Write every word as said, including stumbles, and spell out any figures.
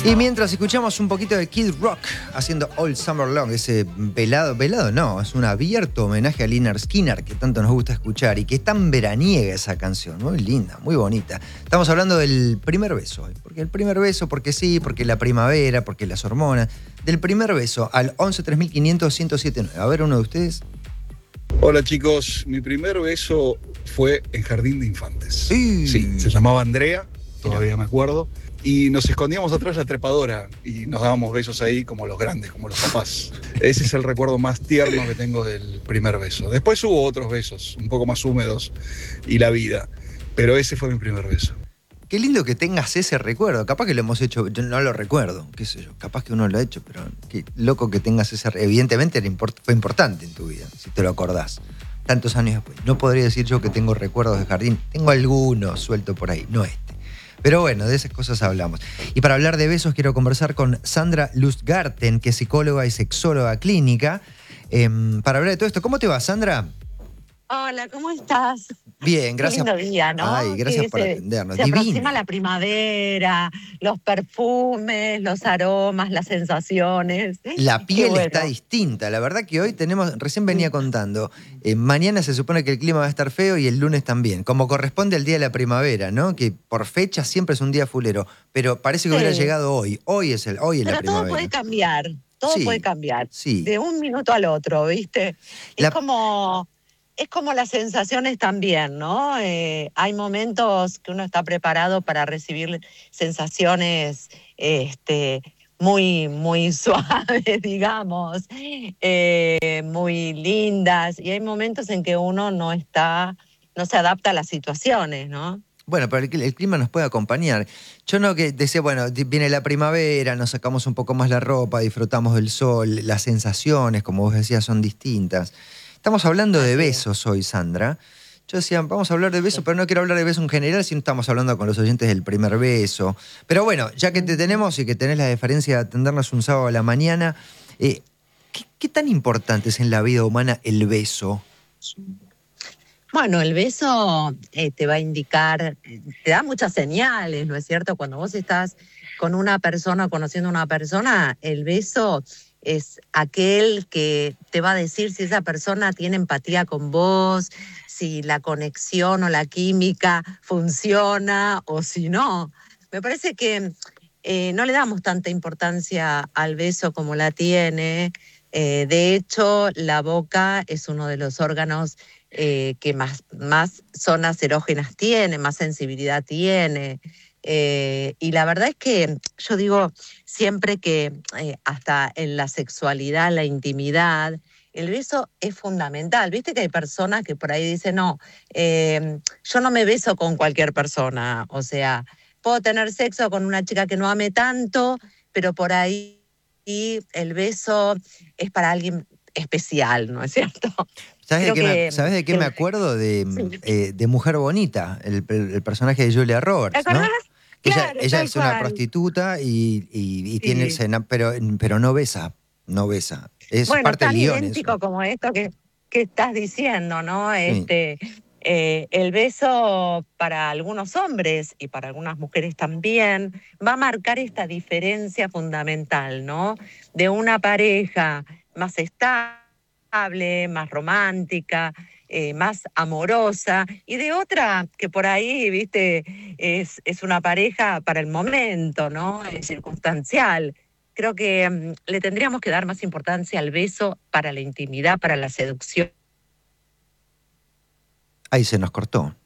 Y mientras escuchamos un poquito de Kid Rock haciendo All Summer Long, ese velado, velado no, es un abierto homenaje a Lynyrd Skynyrd que tanto nos gusta escuchar y que es tan veraniega esa canción, muy linda, muy bonita. Estamos hablando del primer beso hoy, porque el primer beso, porque sí, porque la primavera, porque las hormonas, del primer beso al once tres mil quinientos ciento siete nueve. A ver, uno de ustedes. Hola chicos, mi primer beso fue en Jardín de Infantes. Sí, sí se llamaba Andrea, todavía me acuerdo. Y nos escondíamos atrás de la trepadora y nos dábamos besos ahí como los grandes, como los papás. Ese es el recuerdo más tierno que tengo del primer beso. Después hubo otros besos, un poco más húmedos, y la vida. Pero ese fue mi primer beso. Qué lindo que tengas ese recuerdo. Capaz que lo hemos hecho, yo no lo recuerdo, qué sé yo. Capaz que uno lo ha hecho, pero qué loco que tengas ese. Evidentemente era import, fue importante en tu vida, si te lo acordás. Tantos años después. No podría decir yo que tengo recuerdos de jardín. Tengo algunos sueltos por ahí, no este. Pero bueno, de esas cosas hablamos. Y para hablar de besos quiero conversar con Sandra Lustgarten, que es psicóloga y sexóloga clínica. Eh, para hablar de todo esto, ¿cómo te va, Sandra? Hola, ¿cómo estás? Bien, gracias. Qué lindo día, ¿no? Ay, gracias que por se, atendernos. Se Divina. aproxima la primavera, los perfumes, los aromas, las sensaciones. La piel bueno. está distinta. La verdad que hoy tenemos, recién venía contando, eh, mañana se supone que el clima va a estar feo y el lunes también, como corresponde al día de la primavera, ¿no? Que por fecha siempre es un día fulero, pero parece que sí. hubiera llegado hoy. Hoy es, el, hoy es la primavera. Pero todo puede cambiar, todo sí, puede cambiar. Sí. De un minuto al otro, ¿viste? La... Es como... Es como las sensaciones también, ¿no? Eh, hay momentos que uno está preparado para recibir sensaciones este, muy, muy suaves, digamos, eh, muy lindas, y hay momentos en que uno no está, no se adapta a las situaciones, ¿no? Bueno, pero el, el clima nos puede acompañar. Yo no que decía, bueno, viene la primavera, nos sacamos un poco más la ropa, disfrutamos del sol, las sensaciones, como vos decías, son distintas. Estamos hablando de besos hoy, Sandra. Yo decía, vamos a hablar de besos, pero no quiero hablar de besos en general, sino estamos hablando con los oyentes del primer beso. Pero bueno, ya que te tenemos y que tenés la deferencia de atendernos un sábado a la mañana, eh, ¿qué, ¿qué tan importante es en la vida humana el beso? Bueno, el beso eh, te va a indicar, te da muchas señales, ¿no es cierto? Cuando vos estás con una persona, conociendo a una persona, el beso es aquel que te va a decir si esa persona tiene empatía con vos, si la conexión o la química funciona o si no. Me parece que eh, no le damos tanta importancia al beso como la tiene. Eh, de hecho, la boca es uno de los órganos eh, que más, más zonas erógenas tiene, más sensibilidad tiene. Eh, y la verdad es que yo digo siempre que eh, hasta en la sexualidad, la intimidad, el beso es fundamental. Viste que hay personas que por ahí dicen, no, eh, yo no me beso con cualquier persona. O sea, puedo tener sexo con una chica que no ame tanto, pero por ahí el beso es para alguien especial, ¿no es cierto? ¿Sabes de qué, que, me, ¿sabes de qué que, me acuerdo? De, sí. eh, de Mujer Bonita, el, el personaje de Julia Roberts, ¿no? Que claro, ella ella es una prostituta y, y, y sí. tiene escena, pero, pero no besa, no besa. Es bueno, parte tan del guión idéntico eso. como esto que, que estás diciendo, ¿no? Sí. Este, eh, el beso para algunos hombres y para algunas mujeres también va a marcar esta diferencia fundamental, ¿no? De una pareja más estable, más romántica, Eh, más amorosa, y de otra que por ahí, viste, es, es una pareja para el momento, ¿no? Es circunstancial. Creo que um, le tendríamos que dar más importancia al beso para la intimidad, para la seducción. Ahí se nos cortó.